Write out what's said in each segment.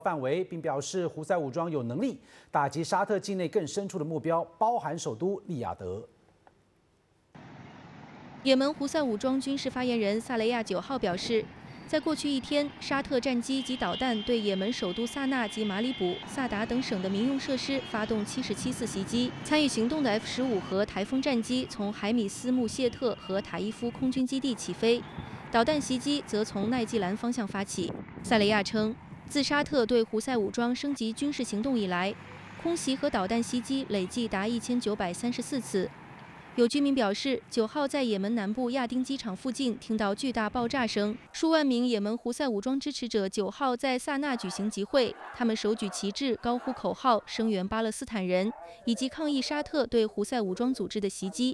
范围，并表示胡塞武装有能力打击沙特境内更深处的目标，包含首都利雅得。 也门胡塞武装军事发言人萨雷亚9号表示，在过去一天，沙特战机及导弹对也门首都萨那及马里卜、萨达等省的民用设施发动77次袭击。参与行动的 F-15和台风战机从海米斯穆谢特和塔伊夫空军基地起飞，导弹袭击则从奈季兰方向发起。萨雷亚称，自沙特对胡塞武装升级军事行动以来，空袭和导弹袭击累计达1934次。有居民表示，9号在也门南部亚丁机场附近听到巨大爆炸声，数万名也门胡塞武装支持者9号在萨那举行集会，他们手举旗帜，高呼口号，声援巴勒斯坦人，以及抗议沙特对胡塞武装组织的袭击。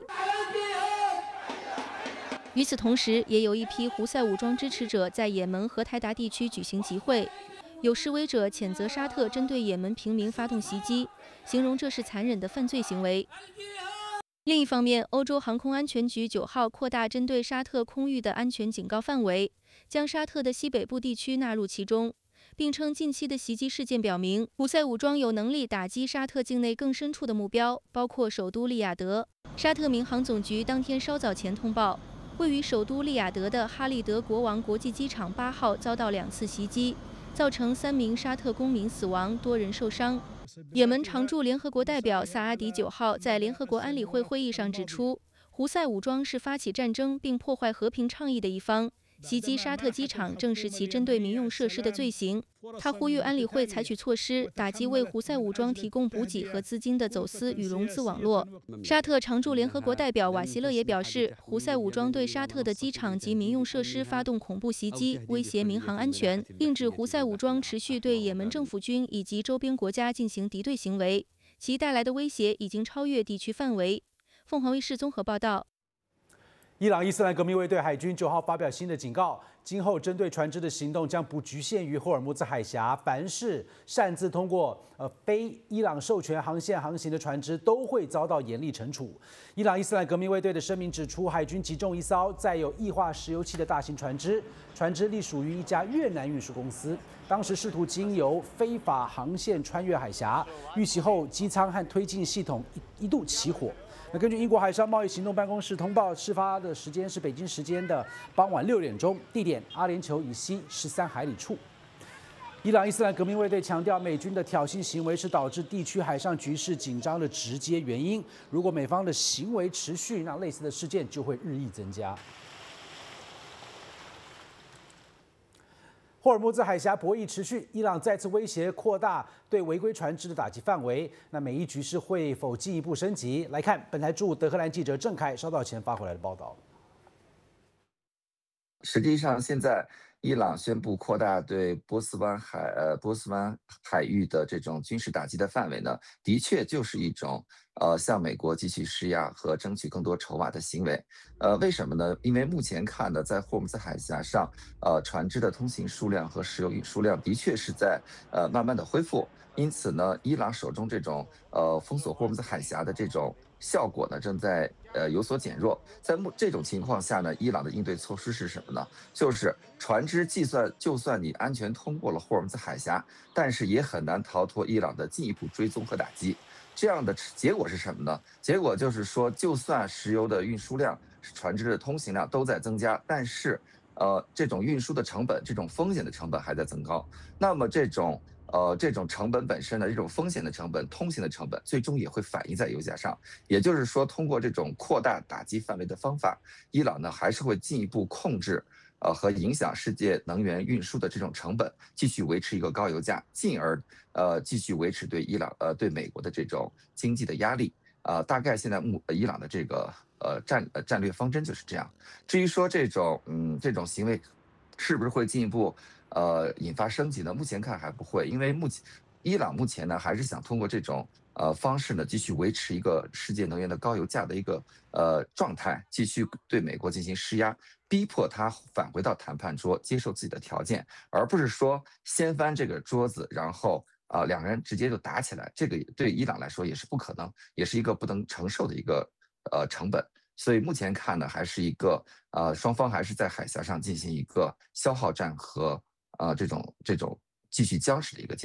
与此同时，也有一批胡塞武装支持者在也门荷台达地区举行集会，有示威者谴责沙特针对也门平民发动袭击，形容这是残忍的犯罪行为。另一方面，欧洲航空安全局9号扩大针对沙特空域的安全警告范围，将沙特的西北部地区纳入其中，并称近期的袭击事件表明，胡塞武装有能力打击沙特境内更深处的目标，包括首都利雅得。沙特民航总局当天稍早前通报，位于首都利雅得的哈利德国王国际机场8号遭到2次袭击，造成3名沙特公民死亡，多人受伤。也门常驻联合国代表萨阿迪9号在联合国安理会会议上指出，胡塞武装是发起战争并破坏和平倡议的一方，袭击沙特机场正是其针对民用设施的罪行。他呼吁安理会采取措施，打击为胡塞武装提供补给和资金的走私与融资网络。沙特常驻联合国代表瓦希勒也表示，胡塞武装对沙特的机场及民用设施发动恐怖袭击，威胁民航安全，并指胡塞武装持续对也门政府军以及周边国家进行敌对行为，其带来的威胁已经超越地区范围。凤凰卫视综合报道。 伊朗伊斯兰革命卫队海军9号发表新的警告，今后针对船只的行动将不局限于霍尔木兹海峡，凡是擅自通过非伊朗授权航线航行的船只都会遭到严厉惩处。伊朗伊斯兰革命卫队的声明指出，海军击中一艘载有液化石油气的大型船只，船只隶属于一家越南运输公司，当时试图经由非法航线穿越海峡，遇袭后机舱和推进系统一度起火。那根据英国海上贸易行动办公室通报，事发的时间是北京时间的傍晚6点钟，地点阿联酋以西13海里处。伊朗伊斯兰革命卫队强调，美军的挑衅行为是导致地区海上局势紧张的直接原因。如果美方的行为持续，那类似的事件就会日益增加。霍尔木兹海峡博弈持续，伊朗再次威胁扩大对违规船只的打击范围。那美伊局势会否进一步升级？来看本台驻德黑兰记者郑凯稍早前发回来的报道。 实际上，现在伊朗宣布扩大对波斯湾海域的这种军事打击的范围呢，的确就是一种向美国继续施压和争取更多筹码的行为。为什么呢？因为目前看呢，在霍尔木兹海峡上，船只的通行数量和石油运输量的确是在慢慢的恢复。因此呢，伊朗手中这种封锁霍尔木兹海峡的这种效果呢，正在有所减弱。在这种情况下呢，伊朗的应对措施是什么呢？就是船只就算你安全通过了霍尔木兹海峡，但是也很难逃脱伊朗的进一步追踪和打击。这样的结果是什么呢？结果就是说，就算石油的运输量、船只的通行量都在增加，但是这种运输的成本、这种风险的成本还在增高。那么这种成本本身呢，这种风险的成本、通行的成本，最终也会反映在油价上。也就是说，通过这种扩大打击范围的方法，伊朗呢还是会进一步控制和影响世界能源运输的这种成本，继续维持一个高油价，进而继续维持对对美国的这种经济的压力。大概现在伊朗的这个战略方针就是这样。至于说这种行为是不是会进一步引发升级呢？目前看还不会，因为伊朗目前呢还是想通过这种方式呢继续维持一个世界能源的高油价的一个状态，继续对美国进行施压，逼迫他返回到谈判桌，接受自己的条件，而不是说掀翻这个桌子，然后两个人直接就打起来。这个对伊朗来说也是不可能，也是一个不能承受的一个成本。所以目前看呢，还是一个双方还是在海峡上进行一个消耗战和这种继续僵持的一个阶段。